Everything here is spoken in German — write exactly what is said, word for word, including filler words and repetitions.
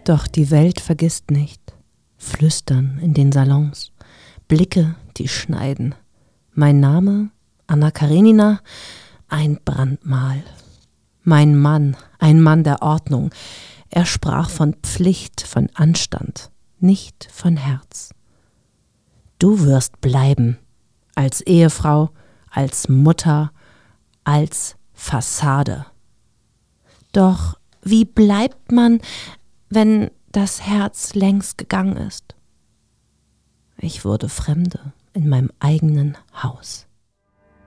Doch die Welt vergisst nicht. Flüstern in den Salons, Blicke, die schneiden. Mein Name, Anna Karenina, ein Brandmal. Mein Mann, ein Mann der Ordnung. Er sprach von Pflicht, von Anstand, nicht von Herz. Du wirst bleiben, als Ehefrau, als Mutter, als Fassade. Doch wie bleibt man, wenn das Herz längst gegangen ist? Ich wurde Fremde in meinem eigenen Haus.